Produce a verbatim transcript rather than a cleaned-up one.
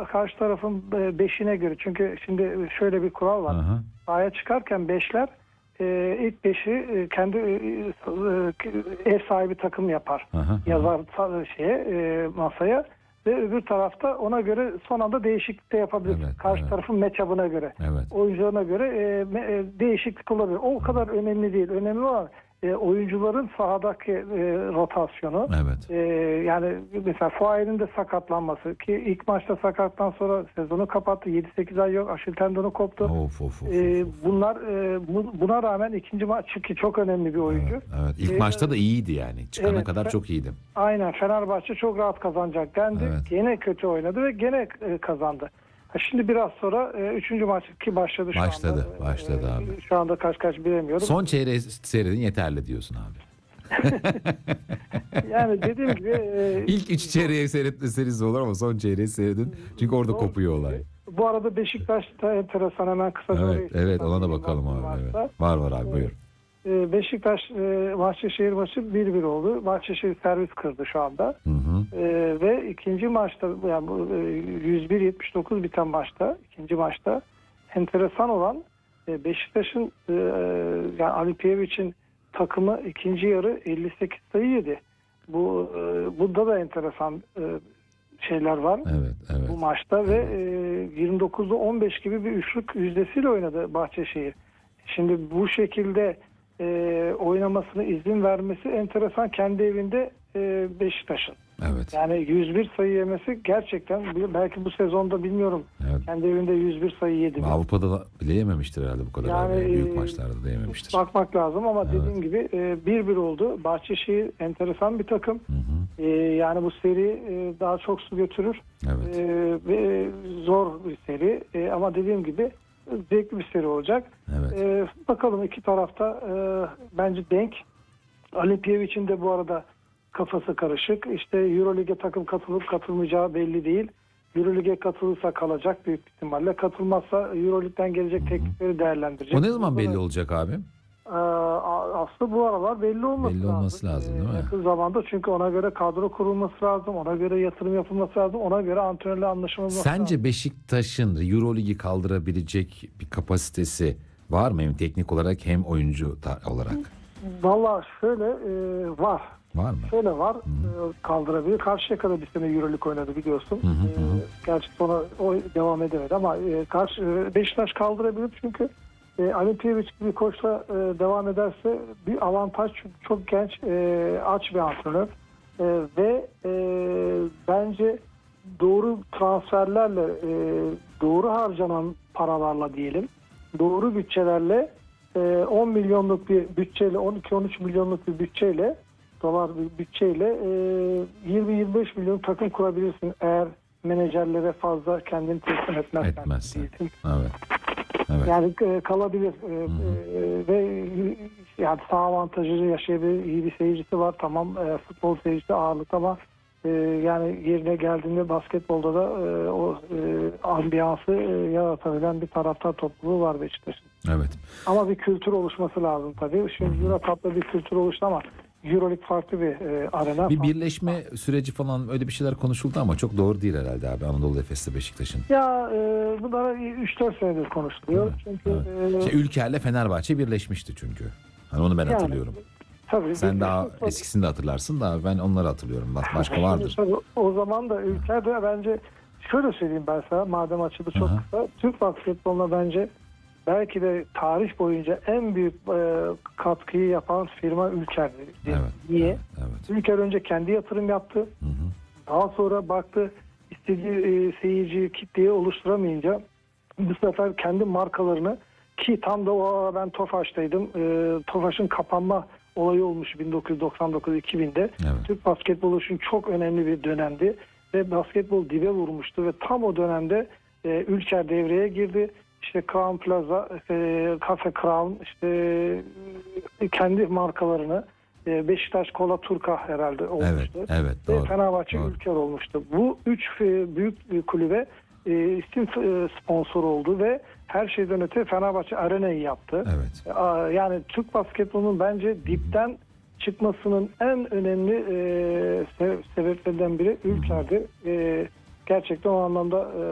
karşı tarafın e, beşine göre. Çünkü şimdi şöyle bir kural var. Aha. Sahaya çıkarken beşler e, ilk beşi e, kendi e, e, ev sahibi takım yapar. Aha, aha. Yazar ta- şeye e, masaya ve öbür tarafta ona göre son anda değişiklik de yapabilir. Evet, Karşı evet. tarafın matchup'ına göre. Evet. Oyuncularına göre e, me- e, değişiklik olabilir. O kadar önemli değil. Önemli olan e, oyuncuların sahadaki e, rotasyonu. Evet. E, yani mesela Fuay'ın de sakatlanması ki ilk maçta sakattan sonra sezonu kapattı. yedi sekiz ay yok. Aşil tendonu koptu. Of, of, of, E, of. bunlar e, bu- buna rağmen ikinci maç ki çok önemli bir oyuncu. Evet, evet. İlk E, maçta da iyiydi yani. Çıkana evet, kadar fe- çok iyiydi. Aynen, Fenerbahçe çok rahat kazanacak dendi. Evet. Gene kötü oynadı ve gene e, kazandı. Ha, şimdi biraz sonra e, üçüncü maç ki başladı şu Başladı, anda. başladı E, abi. Şu anda kaç kaç bilemiyorum. Son çeyreği seyredin yeterli diyorsun abi. Yani dediğim gibi e, İlk üç çeyreği seyretmeseniz olur ama son çeyreği seyredin. Çünkü orada Zor. kopuyor olay. Bu arada Beşiktaş'ta enteresan, hemen kısaca Evet, orayı evet ona da söyleyeyim bakalım vaktim abi. varsa. Evet. Var var abi buyur. E, Beşiktaş e, Bahçeşehir maçı bir bir oldu. Bahçeşehir servis kırdı şu anda. Hı hı. E, ve ikinci maçta yani bu e, yüz bir yetmiş dokuz biten maçta, ikinci maçta enteresan olan e, Beşiktaş'ın e, yani Ali Piyeviç'in takımı ikinci yarı elli sekiz sayı yedi. Bu e, bunda da enteresan e, şeyler var. Evet, evet. Bu maçta ve e, yirmi dokuzda on beş gibi bir üçlük yüzdesiyle oynadı Bahçeşehir. Şimdi bu şekilde e, oynamasına izin vermesi enteresan, kendi evinde e, Beşiktaş'ın. Evet. Yani yüz bir sayı yemesi gerçekten, belki bu sezonda bilmiyorum, Evet. kendi evinde yüz bir sayı yedi mi? Avrupa'da da bile yememiştir herhalde bu kadar. Yani, abi. Büyük e, maçlarda da yememiştir. Bakmak lazım ama Evet. dediğim gibi e, bir bir oldu. Bahçeşehir enteresan bir takım. Hı hı. E, yani bu seri e, daha çok su götürür. Evet. E, ve zor bir seri. E, ama dediğim gibi zevkli bir seri olacak. Evet. E, bakalım, iki tarafta e, bence denk. Ali Piyeviç'in de bu arada kafası karışık. İşte Euroleague'e takım katılıp katılmayacağı belli değil. Euroleague'e katılırsa kalacak büyük ihtimalle. Katılmazsa Euroleague'den gelecek teklifleri değerlendirecek. O ne zaman belli Burada- olacak abi? Ee, aslında bu aralar belli olması Belli lazım. olması lazım, değil mi? Yakın zamanda, çünkü ona göre kadro kurulması lazım. Ona göre yatırım yapılması lazım. Ona göre antrenörle anlaşılması lazım. Sence Beşiktaş'ın Euroligi kaldırabilecek bir kapasitesi var mı? Hem teknik olarak hem oyuncu ta- olarak. Valla şöyle e, var. Var mı? Şöyle var. E, kaldırabilir. Karşıyaka'da bir sene Euroleague oynadı biliyorsun. Hı hı hı. E, gerçi sonra o devam edemedi ama e, karşı, e, Beşiktaş kaldırabilir çünkü e, Ali Piyeviç gibi koçla e, devam ederse bir avantaj, çünkü çok genç, e, aç bir antrenör. E, ve e, bence doğru transferlerle, e, doğru harcanan paralarla diyelim, doğru bütçelerle, e, on milyonluk bir bütçeyle, on iki on üç milyonluk bir bütçeyle, dolar bir bütçeyle e, yirmi yirmi beş milyon takım kurabilirsin eğer menajerlere fazla kendini teslim etmezsen. Etmezsen. diyelim. Evet. Evet. Yani e, kalabilir e, e, ve e, yani sağ avantajı yaşayabilir, iyi bir seyircisi var, tamam, e, futbol seyircisi ağırlık ama e, yani yerine geldiğinde basketbolda da e, o e, ambiyansı e, yaratabilen bir taraftar topluluğu var Beşiktaş'ın. Evet. Ama bir kültür oluşması lazım tabii. Şimdi Eurocup'ta bir kültür oluştu ama Euroleague farklı bir e, arena. Bir birleşme süreci falan öyle bir şeyler konuşuldu ama çok doğru değil herhalde abi Anadolu Efes'te Beşiktaş'ın. Ya e, bunlara üç dört senedir konuşuluyor. Evet, Çünkü evet. e, Şey, Ülker'le Fenerbahçe birleşmişti çünkü. Hani onu ben Yani, hatırlıyorum. tabii, Sen bir- daha tabii. eskisini de hatırlarsın da ben onları hatırlıyorum. Bak başka Şimdi vardır. tabii o zaman da ülkede bence şöyle söyleyeyim ben sana, madem açıldı çok Aha. kısa. Türk basketboluna bence belki de tarih boyunca en büyük e, katkıyı yapan firma Ülker'di. Evet. Niye? Evet. evet. Ülker önce kendi yatırım yaptı. Hı hı. Daha sonra baktı istediği e, seyirci kitleyi oluşturamayınca bu sefer kendi markalarını, ki tam da o ara ben Tofaş'taydım. E, Tofaş'ın kapanma olayı olmuş bin dokuz yüz doksan dokuz iki binde. Evet. Türk basketbolu için çok önemli bir dönemdi ve basketbol dibe vurmuştu ve tam o dönemde e, Ülker devreye girdi. İşte Crown Plaza, e, Cafe Crown, işte e, kendi markalarını, e, Beşiktaş Kola Turka herhalde Evet. olmuştu. Evet. Ve Doğru. Fenerbahçe doğru. Ülker olmuştu. Bu üç e, büyük bir kulübe e, isim e, sponsor oldu ve her şeyden öte Fenerbahçe Arena'yı yaptı. Evet. A, Yani Türk basketbolunun bence dipten çıkmasının en önemli e, se- sebeplerinden biri Ülker'di. E, gerçekten o anlamda e,